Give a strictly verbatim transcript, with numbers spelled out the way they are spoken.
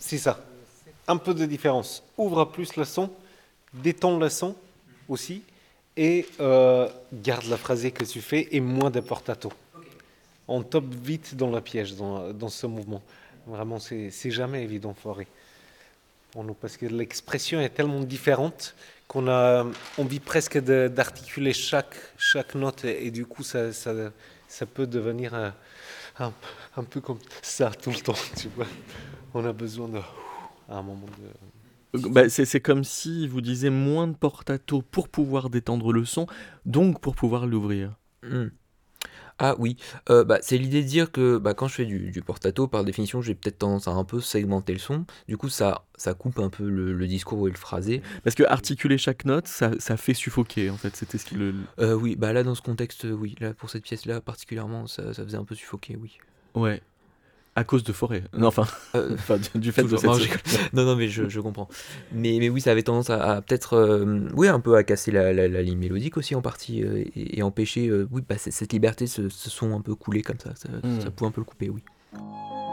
C'est ça. Un peu de différence. Ouvre plus le son, détends le son aussi, et euh, garde la phrasée que tu fais et moins de portato. On tombe vite dans la piège dans, dans ce mouvement. Vraiment, c'est, c'est jamais évident forêt pour nous parce que l'expression est tellement différente qu'on a envie presque de, d'articuler chaque, chaque note et, et du coup ça, ça, ça peut devenir un, un, un peu comme ça tout le temps, tu vois. On a besoin de, à un moment de... Bah, c'est, c'est comme si vous disiez moins de portato pour pouvoir détendre le son, donc pour pouvoir l'ouvrir. Hmm. Ah oui, euh, bah, c'est l'idée de dire que bah, quand je fais du, du portato, par définition, j'ai peut-être tendance à un peu segmenter le son. Du coup, ça, ça coupe un peu le, le discours et le phrasé. Parce que articuler chaque note, ça, ça fait suffoquer, en fait. C'était ce qui le... Euh, oui, bah là, dans ce contexte, oui. Là, pour cette pièce-là, particulièrement, ça, ça faisait un peu suffoquer, oui. Ouais. À cause de Forêt. Non, enfin, Euh, enfin du, du fait de non, cette... je- non, non, mais je, je comprends. Mais, mais oui, ça avait tendance à, à peut-être, euh, oui, un peu à casser la, la, la ligne mélodique aussi en partie euh, et, et empêcher, euh, oui, bah, c- cette liberté, ce, ce son un peu coulé comme ça, ça, Mm. ça pouvait un peu le couper, oui.